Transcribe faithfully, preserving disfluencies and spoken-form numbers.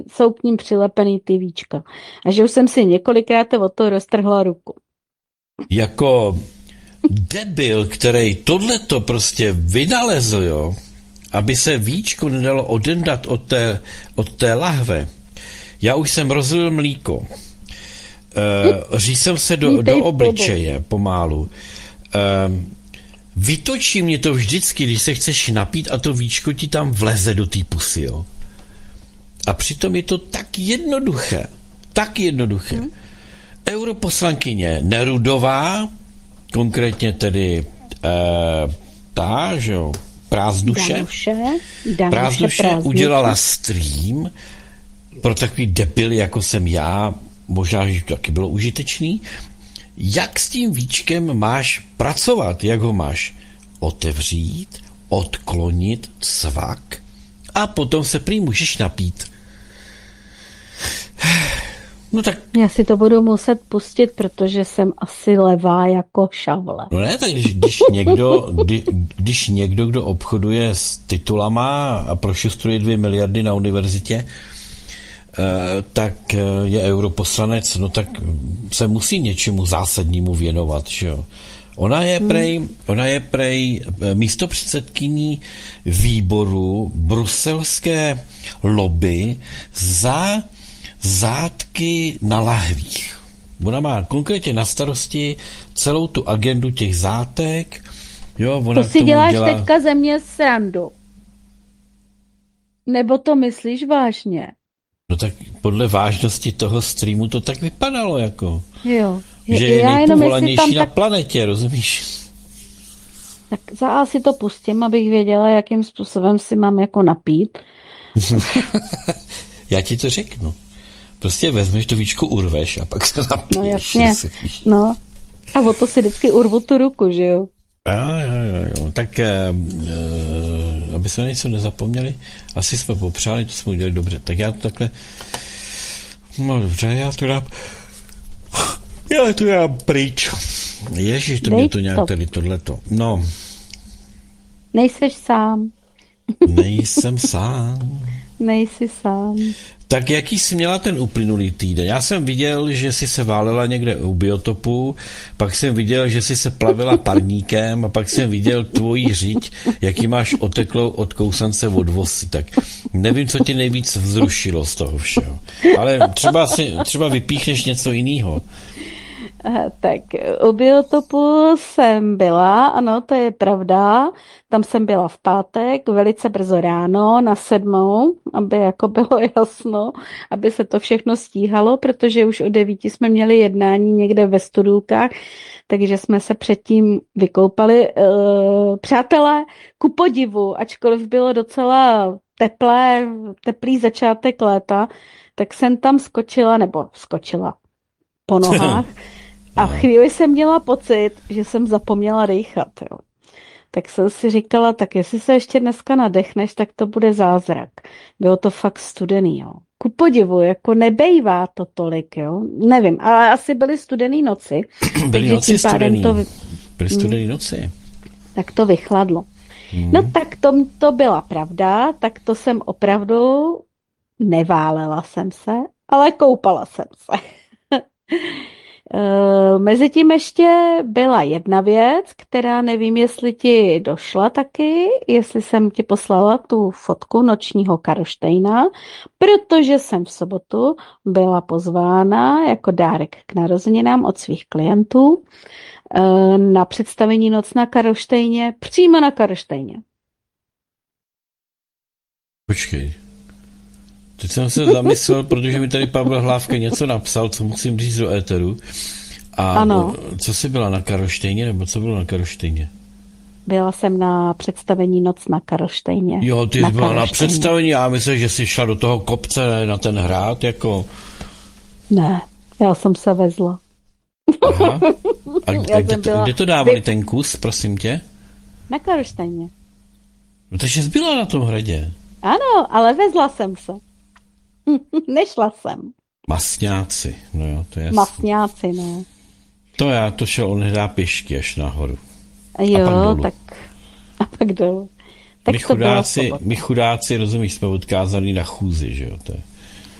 jsou k ním přilepený ty víčka. A že už jsem si několikrát od toho roztrhla ruku. Jako debil, který tohleto prostě vynalezl, jo, aby se víčko nedalo odendat od té, od té lahve. Já už jsem rozlil mlíko. Uh, Říct jsem se do, do obličeje pomálu. Uh, vytočí mě to vždycky, když se chceš napít a to víčko ti tam vleze do té pusy, jo. A přitom je to tak jednoduché. Tak jednoduché. Hmm. Europoslankyně Nerudová, konkrétně tedy uh, ta, že jo, Prázdnuše, Danuše, Danuše Prázdnuše udělala stream pro takový debil, jako jsem já, možná, že to taky bylo užitečný, jak s tím víčkem máš pracovat, jak ho máš otevřít, odklonit, cvak a potom se prý můžeš napít. No tak... Já si to budu muset pustit, protože jsem asi levá jako šavle. No ne, tak když, když, někdo, kdy, když někdo, kdo obchoduje s titulama a prošustruje dvě miliardy na univerzitě, tak je europoslanec, no tak se musí něčemu zásadnímu věnovat, že jo. Ona je prej, ona je prej místopředsedkyní výboru bruselské lobby za zátky na lahvích. Ona má konkrétně na starosti celou tu agendu těch zátek. Jo, ona to si děláš dělá... teďka ze mě srandu. Nebo to myslíš vážně? No tak podle vážnosti toho streamu to tak vypadalo jako. Jo. Že je já nejpovolanější tam na tak... planetě, rozumíš? Tak za A si to pustím, abych věděla, jakým způsobem si mám jako napít. Já ti to řeknu. Prostě vezmeš to víčko, urveš a pak se napiješ. No jasně, no. A o to si vždycky urvu tu ruku, že jo? Jo, jo, jo, jo. Tak, e, aby jsme něco nezapomněli, asi jsme popřáli, to jsme udělali dobře. Tak já to takhle, no dobře, já to dám, já to dám pryč. Ježiš, to Dej mě to nějak to. tady tohleto. No. Nejseš sám. Nejsem sám. Nejsi sám. Tak jaký jsi měla ten uplynulý týden? Já jsem viděl, že jsi se válela někde u biotopu, pak jsem viděl, že jsi se plavila parníkem a pak jsem viděl tvoji řiď, jaký máš oteklou od kousance od vosy. Tak nevím, co tě nejvíc vzrušilo z toho všeho. Ale třeba, si, třeba vypíchneš něco jiného. Tak u biotopu jsem byla, ano, to je pravda. Tam jsem byla v pátek, velice brzo ráno, na sedmou, aby jako bylo jasno, aby se to všechno stíhalo, protože už o devíti jsme měli jednání někde ve Studulkách, takže jsme se předtím vykoupali. E, přátelé, ku podivu, ačkoliv bylo docela teplé, teplý začátek léta, tak jsem tam skočila, nebo skočila po nohách. A v chvíli jsem měla pocit, že jsem zapomněla dýchat. Jo. Tak jsem si říkala, tak jestli se ještě dneska nadechneš, tak to bude zázrak. Bylo to fakt studený. Jo. Ku podivu, jako nebejvá to tolik. Jo. Nevím, ale asi byly studený noci. Byly noci studený. To... Byly studený noci. Tak to vychladlo. Hmm. No tak to, to byla pravda, tak to jsem opravdu neválela jsem se, ale koupala jsem se. Mezitím ještě byla jedna věc, která nevím, jestli ti došla taky, jestli jsem ti poslala tu fotku nočního Karlštejna, protože jsem v sobotu byla pozvána jako dárek k narozeninám od svých klientů na představení Noc na Karlštejně, přímo na Karlštejně. Počkej. Teď jsem se zamyslel, protože mi tady Pavel Hlávka něco napsal, co musím říct do éteru. A ano. Co jsi byla na Karlštejně, nebo co bylo na Karlštejně? Byla jsem na představení Noc na Karlštejně. Jo, ty jsi byla na představení, já myslím, že jsi šla do toho kopce, na ten hrad, jako... Ne, já jsem se vezla. Aha. A kde, kde, byla... kde to dávali ten kus, prosím tě? Na Karlštejně. No takže jsi byla na tom hradě. Ano, ale vezla jsem se. Nešla jsem. Masňáci, no jo, to je... Masňáci, no. To já to šel on hnedá pěšky až nahoru. Jo, a pak tak... A pak dolů. Tak my, chudáci, my chudáci, rozumíš, jsme odkázaný na chůzi, že jo, to je...